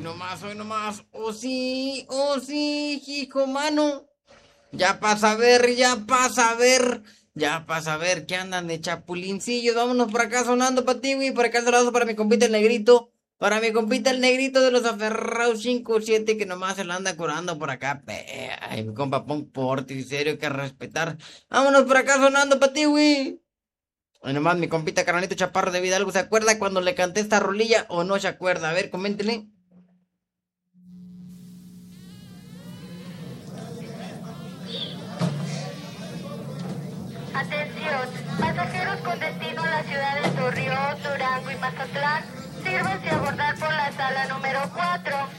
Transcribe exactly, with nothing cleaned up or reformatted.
nomás, hoy nomás. Oh sí, oh sí, hijo mano. Ya pasa a ver, ya pasa a ver. Ya pasa a ver que andan de chapulincillos. Vámonos por acá sonando para ti, güey. Por acá al lado para mi compita el negrito. Para mi compita el negrito de los aferrados cinco siete que nomás se la anda curando por acá. Pe, ay, mi compa, pon por ti, serio, que respetar. Vámonos por acá sonando para ti, güey. Ay, nomás mi compita Carnalito Chaparro de Vidalgo, ¿se acuerda cuando le canté esta rolilla o no se acuerda? A ver, coméntele. Atención, pasajeros con destino a las ciudades de Torreón, Durango y Mazatlán, sírvanse a abordar por la sala número cuatro.